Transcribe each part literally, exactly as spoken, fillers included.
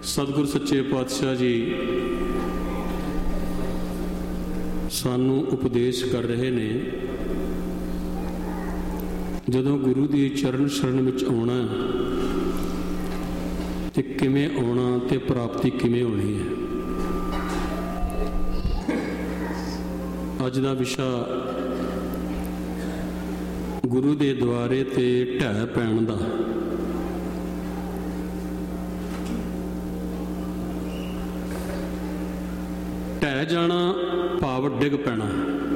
ਸਤਿਗੁਰ ਸੱਚੇ ਪਾਤਸ਼ਾਹ ਜੀ ਸਾਨੂੰ ਉਪਦੇਸ਼ ਕਰ ਰਹੇ ਨੇ, ਜਦੋਂ ਗੁਰੂ ਦੀ ਚਰਨ ਸ਼ਰਨ ਵਿੱਚ ਆਉਣਾ ਤੇ ਕਿਵੇਂ ਆਉਣਾ ਤੇ ਪ੍ਰਾਪਤੀ ਕਿਵੇਂ ਹੋਣੀ ਹੈ। ਅੱਜ ਦਾ ਵਿਸ਼ਾ ਗੁਰੂ ਦੇ ਦੁਆਰੇ ਤੇ ਢਹਿ ਪੈਣ ਦਾ। ਢਹਿ ਜਾਣਾ ਭਾਵ ਡਿੱਗ ਪੈਣਾ।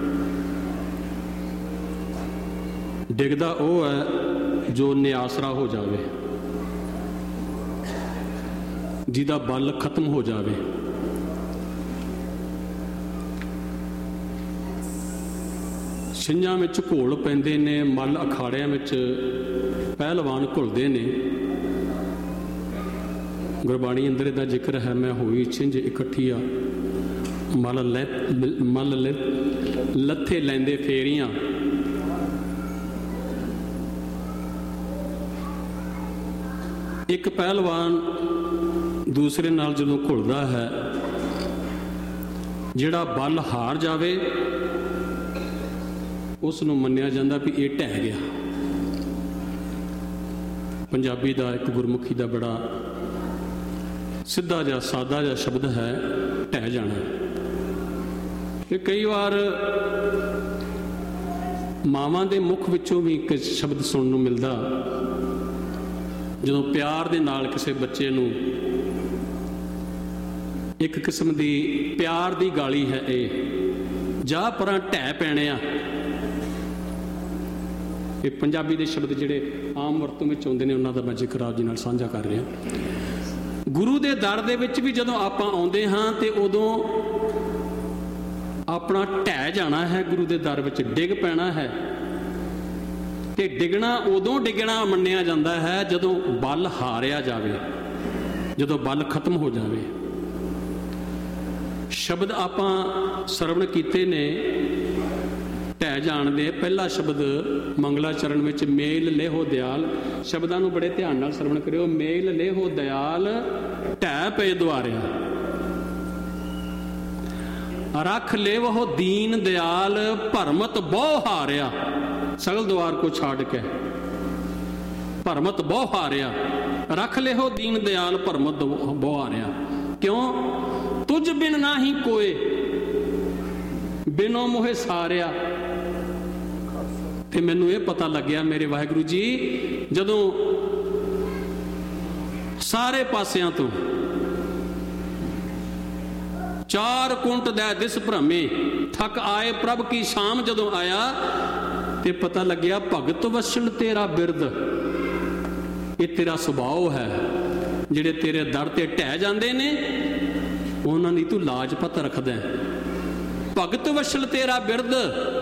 ਡਿੱਗਦਾ ਉਹ ਹੈ ਜੋ ਨਿਆਸਰਾ ਹੋ ਜਾਵੇ, ਜਿਹਦਾ ਬਲ ਖਤਮ ਹੋ ਜਾਵੇ। ਛਿੰਝਾਂ ਵਿੱਚ ਘੋਲ ਪੈਂਦੇ ਨੇ, ਮੱਲ ਅਖਾੜਿਆਂ ਵਿੱਚ ਪਹਿਲਵਾਨ ਘੁਲਦੇ ਨੇ। ਗੁਰਬਾਣੀ ਅੰਦਰ ਇਹਦਾ ਜ਼ਿਕਰ ਹੈ, ਮੈਂ ਹੋਈ ਛਿੰਝ ਇਕੱਠੀਆਂ, ਮੱਲ ਲੈ ਮੱਲ ਲੈ ਲੱਥੇ ਲੈਂਦੇ ਫੇਰੀਆਂ। ਇੱਕ ਪਹਿਲਵਾਨ ਦੂਸਰੇ ਨਾਲ ਜਦੋਂ ਘੁਲਦਾ ਹੈ, ਜਿਹੜਾ ਬਲ ਹਾਰ ਜਾਵੇ ਉਸ ਨੂੰ ਮੰਨਿਆ ਜਾਂਦਾ ਵੀ ਇਹ ਢਹਿ ਗਿਆ। ਪੰਜਾਬੀ ਦਾ ਇੱਕ ਗੁਰਮੁਖੀ ਦਾ ਬੜਾ ਸਿੱਧਾ ਜਿਹਾ ਸਾਦਾ ਜਿਹਾ ਸ਼ਬਦ ਹੈ, ਢਹਿ ਜਾਣਾ। ਇਹ ਕਈ ਵਾਰ ਮਾਵਾਂ ਦੇ ਮੁਖ ਵਿੱਚੋਂ ਵੀ ਇੱਕ ਸ਼ਬਦ ਸੁਣਨ ਨੂੰ ਮਿਲਦਾ, ਜਦੋਂ ਪਿਆਰ ਦੇ ਨਾਲ ਕਿਸੇ ਬੱਚੇ ਨੂੰ ਇੱਕ ਕਿਸਮ ਦੀ ਪਿਆਰ ਦੀ ਗਾਲੀ ਹੈ, ਇਹ ਜਾ ਪਰਾਂ ਢਹਿ ਪੈਣਿਆ। ਇਹ ਪੰਜਾਬੀ ਦੇ ਸ਼ਬਦ ਜਿਹੜੇ ਆਮ ਵਰਤੋਂ ਵਿੱਚ ਆਉਂਦੇ ਨੇ, ਉਹਨਾਂ ਦਾ ਮੈਂ ਜ਼ਿਕਰ ਆਪ ਜੀ ਨਾਲ ਸਾਂਝਾ ਕਰ ਰਿਹਾ। ਗੁਰੂ ਦੇ ਦਰ ਦੇ ਵਿੱਚ ਵੀ ਜਦੋਂ ਆਪਾਂ ਆਉਂਦੇ ਹਾਂ ਤੇ ਉਦੋਂ ਆਪਣਾ ਢਹਿ ਜਾਣਾ ਹੈ, ਗੁਰੂ ਦੇ ਦਰ ਵਿੱਚ ਡਿੱਗ ਪੈਣਾ ਹੈ। ਤੇ ਡਿੱਗਣਾ ਉਦੋਂ ਡਿੱਗਣਾ ਮੰਨਿਆ ਜਾਂਦਾ ਹੈ ਜਦੋਂ ਬਲ ਹਾਰਿਆ ਜਾਵੇ, ਜਦੋਂ ਬਲ ਖਤਮ ਹੋ ਜਾਵੇ। ਸ਼ਬਦ ਆਪਾਂ ਸਰਵਣ ਕੀਤੇ ਨੇ ਢਹਿ ਜਾਣ ਦੇ। ਪਹਿਲਾ ਸ਼ਬਦ ਮੰਗਲਾਚਰਨ ਵਿੱਚ ਮੇਲ ਲੇਹੋ ਦਿਆਲ। ਸ਼ਬਦਾਂ ਨੂੰ ਬੜੇ ਧਿਆਨ ਨਾਲ ਸਰਵਣ ਕਰਿਓ। ਮੇਲ ਲੇਹੋ ਦਿਆਲ ਢਹਿ ਪਏ ਦੁਆਰਿਆ, ਰੱਖ ਲੇਵਹੁ ਦੀਨ ਦਿਆਲ ਭਰਮਤ ਬਹੁ ਹਾਰਿਆ। ਸਗਲ ਦੁਆਰ ਕੋ ਛਾੜ ਕੇ ਭਰਮਤ ਬਹੁ ਹਾਰਿਆ, ਰੱਖ ਲੇਹੋ ਦੀਨ ਦਿਆਲ ਭਰਮਤ ਬਹੁ ਹਾਰਿਆ। ਕਿਉਂ? ਤੁਝ ਬਿਨ ਨਾਹੀ ਕੋਏ, ਬਿਨੋ ਮੋਹਿ ਸਾਰਿਆ। ਤੇ ਮੈਨੂੰ ਇਹ ਪਤਾ ਲੱਗਿਆ ਮੇਰੇ ਵਾਹਿਗੁਰੂ ਜੀ, ਜਦੋਂ ਸਾਰੇ ਪਾਸਿਆਂ ਤੋਂ ਚਾਰ ਕੁੰਟ ਦਾ ਦਿਸ ਭ੍ਰਮੇ, ਥੱਕ ਆਏ ਪ੍ਰਭ ਕੀ ਸ਼ਾਮ ਜਦੋਂ ਆਇਆ ਤੇ ਪਤਾ ਲੱਗਿਆ ਭਗਤ ਵਸਣ ਤੇਰਾ ਬਿਰਦ। ਇਹ ਤੇਰਾ ਸੁਭਾਅ ਹੈ। ਜਿਹੜੇ ਤੇਰੇ ਦਰ ਤੇ ਢਹਿ ਜਾਂਦੇ ਨੇ ਉਹਨਾਂ ਦੀ ਤੂੰ ਲਾਜ ਪਤ ਰੱਖਦਾ। ਭਗਤ ਵਸਲ ਤੇਰਾ ਬਿਰਦ,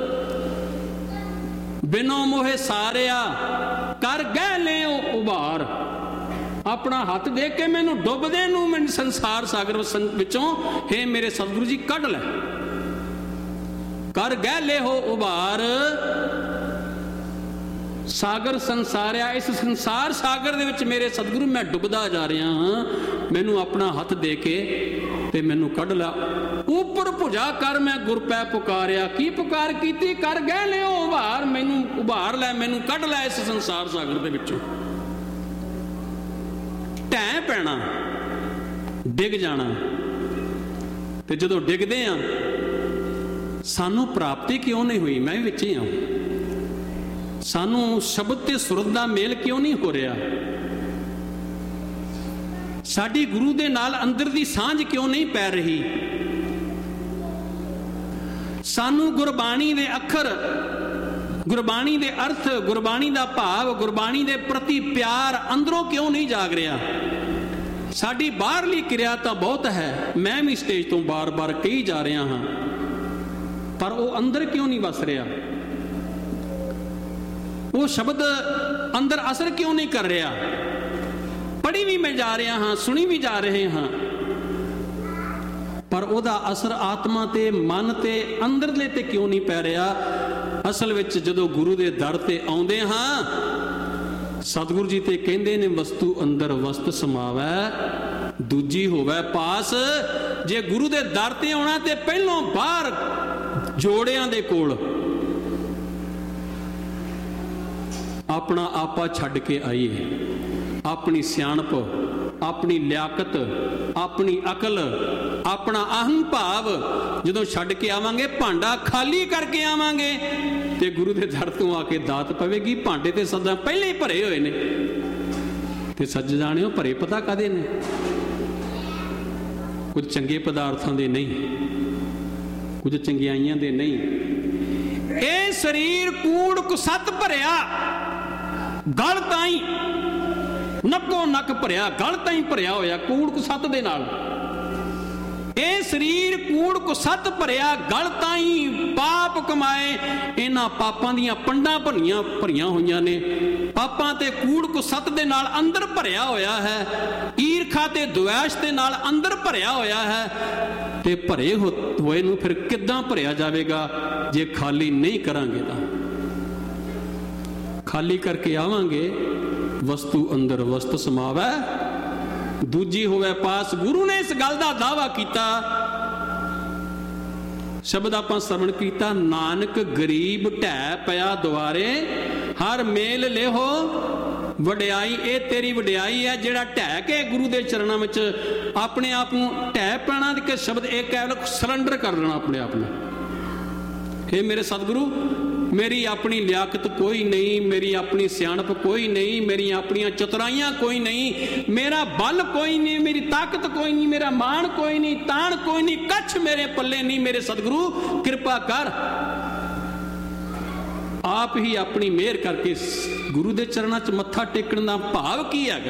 ਬਿਨੋ ਮੋਹੇ ਸਾਰਿਆ, ਕਰ ਗਹਿ ਲਿਓ ਉਭਾਰ। ਆਪਣਾ ਹੱਥ ਦੇ ਕੇ ਮੈਨੂੰ ਡੁੱਬਦੇ ਨੂੰ ਮੈਨੂੰ ਸੰਸਾਰ ਸਾਗਰ ਵਿੱਚੋਂ ਹੇ ਮੇਰੇ ਸਤਿਗੁਰੂ ਜੀ ਕੱਢ ਲੈ। ਕਰ ਗਹਿ ਲਿਓ ਉਭਾਰ, ਸਾਗਰ ਸੰਸਾਰਿਆ। ਇਸ ਸੰਸਾਰ ਸਾਗਰ ਦੇ ਵਿੱਚ ਮੇਰੇ ਸਤਿਗੁਰੂ ਮੈਂ ਡੁੱਬਦਾ ਜਾ ਰਿਹਾ ਹਾਂ, ਮੈਨੂੰ ਆਪਣਾ ਹੱਥ ਦੇ ਕੇ ਤੇ ਮੈਨੂੰ ਕੱਢ ਲੈ। ਉੱਪਰ ਭੁਜਾ ਕਰ ਮੈਂ ਗੁਰ ਪੈ ਪੁਕਾਰਿਆ। ਕੀ ਪੁਕਾਰ ਕੀਤੀ? ਕਰ ਗਹਿ ਲਿਓ ਉਭਾਰ, ਮੈਨੂੰ ਉਭਾਰ ਲੈ, ਮੈਨੂੰ ਕੱਢ ਲੈ ਇਸ ਸੰਸਾਰ ਸਾਗਰ ਦੇ ਵਿੱਚੋਂ। ਢਹਿ ਪੈਣਾ, ਡਿੱਗ ਜਾਣਾ। ਤੇ ਜਦੋਂ ਡਿੱਗਦੇ ਆ ਸਾਨੂੰ ਪ੍ਰਾਪਤੀ ਕਿਉਂ ਨਹੀਂ ਹੋਈ? ਮੈਂ ਵੀ ਵਿੱਚ ਹੀ ਹਾਂ। ਸਾਨੂੰ ਸ਼ਬਦ ਤੇ ਸੁਰਤ ਦਾ ਮੇਲ ਕਿਉਂ ਨਹੀਂ ਹੋ ਰਿਹਾ? ਸਾਡੀ ਗੁਰੂ ਦੇ ਨਾਲ ਅੰਦਰ ਦੀ ਸਾਂਝ ਕਿਉਂ ਨਹੀਂ ਪੈ ਰਹੀ? ਸਾਨੂੰ ਗੁਰਬਾਣੀ ਦੇ ਅੱਖਰ, ਗੁਰਬਾਣੀ ਦੇ ਅਰਥ, ਗੁਰਬਾਣੀ ਦਾ ਭਾਵ, ਗੁਰਬਾਣੀ ਦੇ ਪ੍ਰਤੀ ਪਿਆਰ ਅੰਦਰੋਂ ਕਿਉਂ ਨਹੀਂ ਜਾਗ ਰਿਹਾ? ਸਾਡੀ ਬਾਹਰਲੀ ਕਿਰਿਆ ਤਾਂ ਬਹੁਤ ਹੈ, ਮੈਂ ਵੀ ਸਟੇਜ ਤੋਂ ਬਾਰ-ਬਾਰ ਕਹੀ ਜਾ ਰਿਹਾ ਹਾਂ, ਪਰ ਉਹ ਅੰਦਰ ਕਿਉਂ ਨਹੀਂ ਵਸ ਰਿਹਾ? ਉਹ ਸ਼ਬਦ ਅੰਦਰ ਅਸਰ ਕਿਉਂ ਨਹੀਂ ਕਰ ਰਿਹਾ? ਪੜ੍ਹੀ ਵੀ ਮੈਂ ਜਾ ਰਿਹਾ ਹਾਂ, ਸੁਣੀ ਵੀ ਜਾ ਰਹੇ ਹਾਂ, ਪਰ ਉਹਦਾ ਅਸਰ ਆਤਮਾ ਤੇ ਮਨ ਤੇ ਅੰਦਰਲੇ ਤੇ ਕਿਉਂ ਨਹੀਂ ਪੈ ਰਿਹਾ? ਅਸਲ ਵਿੱਚ ਜਦੋਂ ਗੁਰੂ ਦੇ ਦਰ ਤੇ ਆਉਂਦੇ ਹਾਂ सतगुरु जी ते कहंदे ने वस्तु अंदर वस्त समावै दूजी होवै पास। जे गुरु दे दर ते आउणा ते पहलों बाहर जोड़ियां दे कोल अपना आपा छड्ड के आईए। अपनी सियाणप, अपनी लियाकत, अपनी अकल, अपना अहम भाव जदों छड्ड के आवांगे, भांडा खाली करके आवांगे ते गुरु दे दर तों आके दात पवेगी। भांडे ते सदा पहले ही भरे हुए ने ते सज जाणिओ भरे पता कादे ने? कुछ चंगे पदार्थां दे नहीं, कुछ चंगियाइयां दे नहीं। ਇਹ शरीर कूड़ कुसत भरिया गल ताई नक्को नक भरिया गल ताई भरिया होया कूड़ कुसत दे नाल। ਇਹ शरीर कूड़ कुसत भरिया गल ताई पाप कमाए। इन्हां पापां दियां पंडां भरियां भरियां होईयां ने। पापां ते कूड़ कुसत दे नाल अंदर भरिया होया है। ईरखा ते द्वेष दे नाल अंदर भरिया होया है। ते भरे होए नूं फिर किद्दां भरिया जावेगा जे खाली नहीं करांगे तां। खाली करके आवांगे वस्तु अंदर वस्त समावै दूजी होवे पास। गुरु ने इस गल दा दावा कीता, शब्द आपां सरवण कीता, नानक गरीब ढै पिया दुआरे हर मेल लेहो वडियाई। ये तेरी वडियाई है जिहड़ा ढै के गुरु दे चरणों में अपने आप नूं ढै पैना के शब्द एक केवल सरैंडर कर लेना अपने आप में। हे मेरे सतगुरु, मेरी अपनी लियाकत कोई नहीं, मेरी अपनी सियाणप कोई नहीं, मेरी अपनी चतुराइयां कोई नहीं, मेरा बल कोई नहीं, मेरी ताकत कोई नहीं, मेरा मान कोई नहीं, तान कोई नहीं, कछ मेरे पल्ले नहीं। मेरे सतगुरु कृपा कर। आप ही अपनी मेहर करके गुरु दे चरणों च मत्था टेकण दा भाव की हैगा?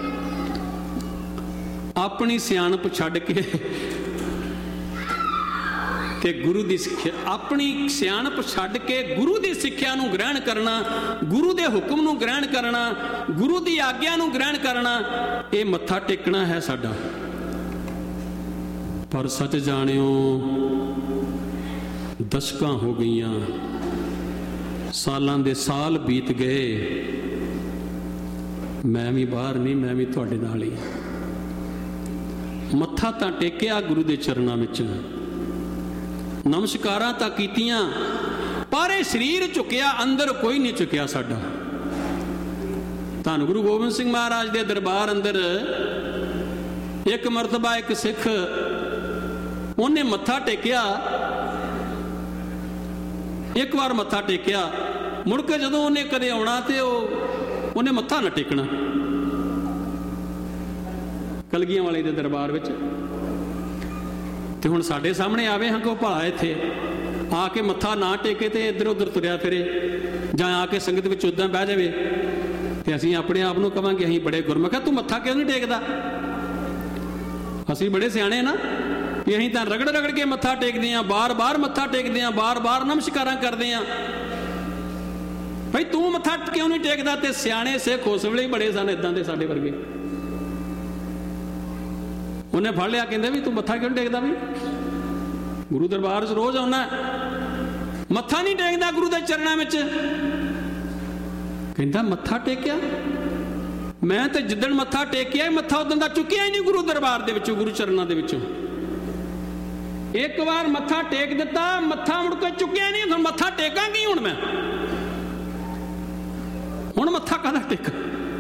अपनी सियाणप छड्ड के ते गुरु दी सिੱਖਿਆ, अपनी सियाणप छड्ड के गुरु दी सिੱਖਿਆ नूं ग्रहण करना, गुरु दे हुक्म नूं ग्रहण करना, गुरु दी आग्या नूं ग्रहण करना, ये मत्था टेकना है साडा। पर सच जाणिओ दशकां हो गईयां, सालां दे साल बीत गए, मैं भी बाहर नहीं, मैं भी तुहाडे नाल ही। मत्था तां टेकिया गुरु दे चरणां विच, नमस्कारां तां कीतियां, पर ये शरीर झुकिया अंदर कोई नहीं झुकिया साडा। धन गुरु गोबिंद सिंह महाराज दे दरबार अंदर एक मरतबा एक सिख उन्हें मत्था टेकिया, एक बार मत्था टेकिया, मुड़ के जदों उन्हें कदे आउणा ते उन्हें मत्था ना टेकना। कलगियां वाले दे दरबार विच ते हुण साडे सामने आवे हां को भला इत्थे आके मत्था ना टेके ते इधर उधर तुरिया फिरे जां आके संगत विच उदां बह जावे ते असीं अपने आप नूं कहांगे असीं बड़े गुरमुख आ, तूं मत्था क्यों नहीं टेकदा? असीं बड़े सियाणे ना कि असीं तां रगड़ रगड़ के मत्था टेकदे आं, बार बार मत्था टेकदे आं, बार बार नमस्कारां करदे आं। भाई तूं मत्था क्यों नहीं टेकदा? ते सियाणे सिख उस वेले बड़े सन इदां दे साडे वर्गे। उन्हें फड़ लिया, कहते भी तू मत्था क्यों टेकदा? भी गुरु दरबार च रोज आउणा, मत्था नहीं टेकदा गुरु दे चरणों में। कहता मत्था टेकिया मैं तो जिदन मत्था टेकिया मत्था उदन दा चुकिया ही नहीं गुरु दरबार दे विचों, गुरु चरणों दे विचों। एक बार मत्था टेक दिता, मत्था मुड़ के चुकिया नहीं, हुण मत्था टेकांगी हुण मैं, हुण मत्था काहदा टेका?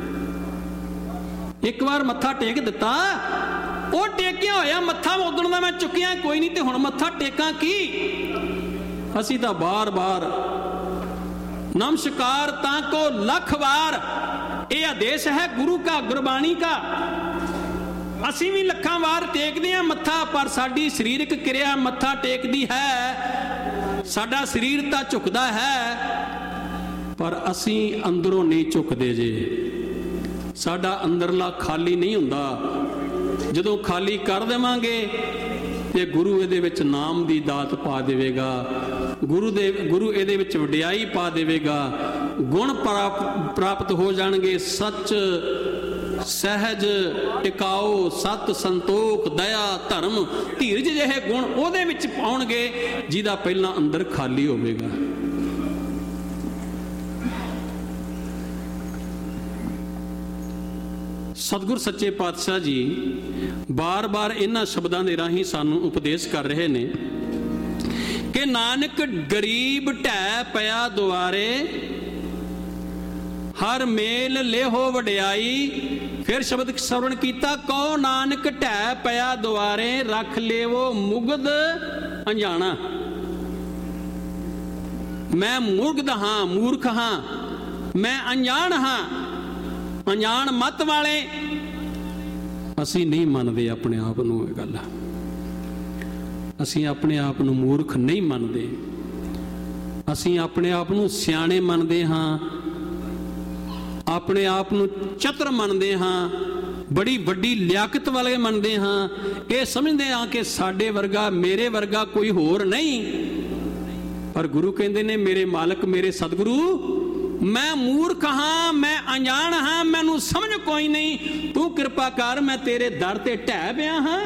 एक बार मत्था टेक दिता, वो टेकिया होया मत्था उदण दा मैं चुकिया कोई नहीं, ते हुण मत्था टेकां की? असीं तां बार बार नमस्कार ताको लख बार, ये आदेश है गुरु का, गुरबाणी का। असीं भी लखां वार टेकदे हां मत्था, पर साडी शरीरक क्रिया मत्था टेकदी है, साडा शरीर तां झुकदा है, पर असीं अंदरों नहीं झुकदे जे। साडा अंदरला खाली नहीं हुंदा। जदों खाली कर देवांगे ते गुरु इहदे विच नाम दी दात पा देवेगा, गुरु दे गुरु इहदे विच वडियाई पा देवेगा, गुण प्राप्त हो जाणगे, सच सहज टिकाओ सत संतोख दया धर्म धीरज जिहे गुण उहदे विच पाउणगे जिहदा पहलां अंदर खाली होवेगा। ਸਤਿਗੁਰ ਸੱਚੇ ਪਾਤਸ਼ਾਹ ਜੀ ਬਾਰ-ਬਾਰ ਇਹਨਾਂ ਸ਼ਬਦਾਂ ਦੇ ਰਾਹੀਂ ਸਾਨੂੰ ਉਪਦੇਸ਼ ਕਰ ਰਹੇ ਨੇ ਕਿ ਨਾਨਕ ਗਰੀਬ ਢਹਿ ਪਿਆ ਦੁਆਰੇ, ਹਰ ਮੇਲ ਲੇਹੋ ਵਡਿਆਈ। ਫਿਰ ਸ਼ਬਦ ਸਰਵਣ ਕੀਤਾ, ਕਉ ਨਾਨਕ ਢਹਿ ਪਿਆ ਦੁਆਰੇ, ਰੱਖ ਲੇਵੋ ਮੁਗਧ ਅਣਜਾਣਾ। ਮੈਂ ਮੁਰਗਦ ਹਾਂ, ਮੂਰਖ ਹਾਂ, ਮੈਂ ਅਣਜਾਣ ਹਾਂ, ਅਣਜਾਣ ਮਤ ਵਾਲੇ। ਅਸੀਂ ਨਹੀਂ ਮੰਨਦੇ ਆਪਣੇ ਆਪ ਨੂੰ, ਇਹ ਗੱਲ ਅਸੀਂ ਆਪਣੇ ਆਪ ਨੂੰ ਮੂਰਖ ਨਹੀਂ ਮੰਨਦੇ, ਅਸੀਂ ਆਪਣੇ ਆਪ ਨੂੰ ਸਿਆਣੇ ਮੰਨਦੇ ਹਾਂ, ਆਪਣੇ ਆਪ ਨੂੰ ਚਤੁਰ ਮੰਨਦੇ ਹਾਂ, ਬੜੀ ਵੱਡੀ ਲਿਆਕਤ ਵਾਲੇ ਮੰਨਦੇ ਹਾਂ। ਇਹ ਸਮਝਦੇ ਹਾਂ ਕਿ ਸਾਡੇ ਵਰਗਾ, ਮੇਰੇ ਵਰਗਾ ਕੋਈ ਹੋਰ ਨਹੀਂ। ਪਰ ਗੁਰੂ ਕਹਿੰਦੇ ਨੇ, ਮੇਰੇ ਮਾਲਕ, ਮੇਰੇ ਸਤਿਗੁਰੂ, ਮੈਂ ਮੂਰਖ ਹਾਂ, ਮੈਂ ਅਣਜਾਣ ਹਾਂ, ਮੈਨੂੰ ਸਮਝ ਕੋਈ ਨਹੀਂ। ਤੂੰ ਕਿਰਪਾ ਕਰ, ਮੈਂ ਤੇਰੇ ਦਰ ਤੇ ਢਹਿ ਪਿਆ ਹਾਂ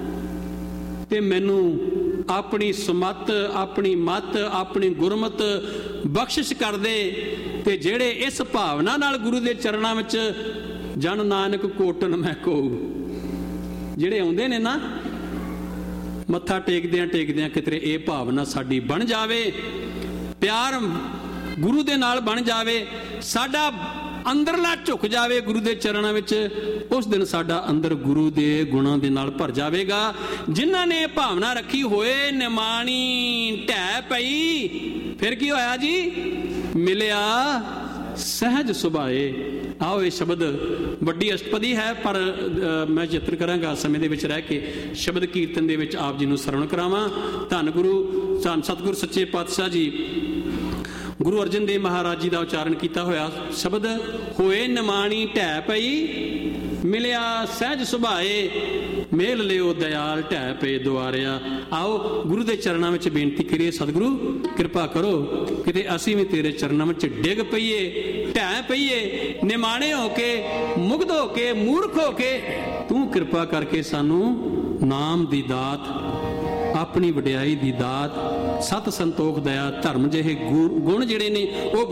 ਤੇ ਮੈਨੂੰ ਆਪਣੀ ਸਮੱਤ, ਆਪਣੀ ਮੱਤ, ਆਪਣੀ ਗੁਰਮਤ ਬਖਸ਼ਿਸ਼ ਕਰ ਦੇ। ਤੇ ਜਿਹੜੇ ਇਸ ਭਾਵਨਾ ਨਾਲ ਗੁਰੂ ਦੇ ਚਰਨਾਂ ਵਿੱਚ ਜਨ ਨਾਨਕ ਕੋਟਨ ਮੈਂ ਕਹੂ, ਜਿਹੜੇ ਆਉਂਦੇ ਨੇ ਨਾ ਮੱਥਾ ਟੇਕਦਿਆਂ ਟੇਕਦਿਆਂ, ਕਿਤੇ ਇਹ ਭਾਵਨਾ ਸਾਡੀ ਬਣ ਜਾਵੇ, ਪਿਆਰ ਗੁਰੂ ਦੇ ਨਾਲ ਬਣ ਜਾਵੇ, ਸਾਡਾ ਅੰਦਰਲਾ ਝੁਕ ਜਾਵੇ ਗੁਰੂ ਦੇ ਚਰਨਾਂ ਵਿੱਚ, ਉਸ ਦਿਨ ਸਾਡਾ ਅੰਦਰ ਗੁਰੂ ਦੇ ਗੁਣਾਂ ਦੇ ਨਾਲ ਭਰ ਜਾਵੇਗਾ। ਜਿਨ੍ਹਾਂ ਨੇ ਭਾਵਨਾ ਰੱਖੀ ਹੋਏ ਨਿਮਾਣੀ ਢਹਿ ਪਈ, ਫਿਰ ਕੀ ਹੋਇਆ ਜੀ? ਮਿਲਿਆ ਸਹਿਜ ਸੁਭਾਏ। ਆਓ ਇਹ ਸ਼ਬਦ ਵੱਡੀ ਅਸ਼ਟਪਦੀ ਹੈ, ਪਰ ਮੈਂ ਯਤਨ ਕਰਾਂਗਾ ਸਮੇਂ ਦੇ ਵਿੱਚ ਰਹਿ ਕੇ ਸ਼ਬਦ ਕੀਰਤਨ ਦੇ ਵਿੱਚ ਆਪ ਜੀ ਨੂੰ ਸਰਵਣ ਕਰਾਵਾਂ। ਧੰਨ ਗੁਰੂ ਧੰਨ ਸਤਿਗੁਰ ਸੱਚੇ ਪਾਤਸ਼ਾਹ ਜੀ ਗੁਰੂ ਅਰਜਨ ਦੇਵ ਮਹਾਰਾਜ ਜੀ ਦਾ ਉਚਾਰਨ ਕੀਤਾ ਹੋਇਆ ਸ਼ਬਦ, ਹੋਏ ਨਿਮਾਣੀ ਢਹਿ ਪਈ, ਮਿਲਿਆ ਸਹਿਜ ਸੁਭਾਏ, ਮੇਲ ਲਿਓ ਦਿਆਲ ਢਹਿ ਪਏ ਦੁਆਰਿਆ। ਆਓ ਗੁਰੂ ਦੇ ਚਰਨਾਂ ਵਿੱਚ ਬੇਨਤੀ ਕਰੀਏ, ਸਤਿਗੁਰੂ ਕਿਰਪਾ ਕਰੋ, ਕਿਤੇ ਅਸੀਂ ਵੀ ਤੇਰੇ ਚਰਨਾਂ ਵਿੱਚ ਡਿੱਗ ਪਈਏ, ਢਹਿ ਪਈਏ, ਨਿਮਾਣੇ ਹੋ ਕੇ, ਮੁਗਧ ਹੋ ਕੇ, ਮੂਰਖ ਹੋ ਕੇ। ਤੂੰ ਕਿਰਪਾ ਕਰਕੇ ਸਾਨੂੰ ਨਾਮ ਦੀ ਦਾਤ, ਆਪਣੀ ਵਡਿਆਈ ਦੀ ਦਾਤ, ਸਤ ਸੰਤੋਖ ਦਇਆ ਧਰਮ ਜਿਹੇ ਗੁਣ ਜਿਹੜੇ ਨੇ ਉਹ